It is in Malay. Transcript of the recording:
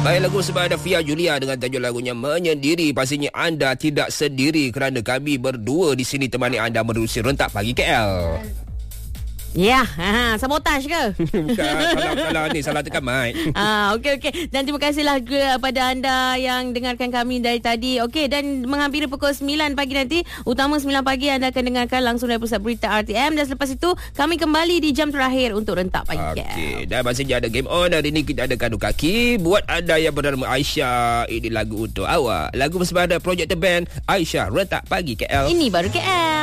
Baik, lagu sebab ada Fia Julia dengan tajuk lagunya Menyendiri. Pastinya anda tidak sendiri kerana kami berdua di sini temani anda menerusi Rentak Pagi KL. Ya, sabotaj ke? Kalau ni salah tekan mic. Okey. Dan terima kasihlah kepada anda yang dengarkan kami dari tadi. Okey, dan menghampiri pukul 9 pagi nanti, utama 9 pagi anda akan dengarkan langsung dari pusat berita RTM, dan selepas itu kami kembali di jam terakhir untuk Rentak Pagi. Okey, dan masih ada game on. Hari ini kita ada kadu kaki. Buat anda yang bernama Aisyah, ini lagu untuk awak. Lagu bersama ada Project The Band, Aisyah, Rentak Pagi KL. Ini baru KL.